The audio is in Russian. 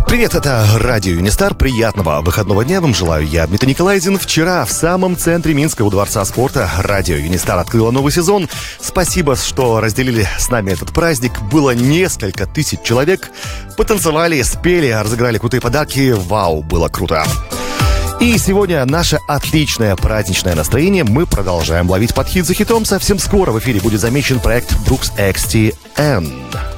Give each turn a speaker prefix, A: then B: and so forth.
A: Привет, это радио Юнистар. Приятного выходного дня вам желаю я, Дмитрий Николаевич. Вчера в самом центре Минска у Дворца спорта радио Юнистар открыло новый сезон. Спасибо, что разделили с нами этот праздник. Было несколько тысяч человек. Потанцевали, спели, разыграли крутые подарки. Вау, было круто. И сегодня наше отличное праздничное настроение мы продолжаем ловить под хит за хитом. Совсем скоро в эфире будет замечен проект Brooks XTN.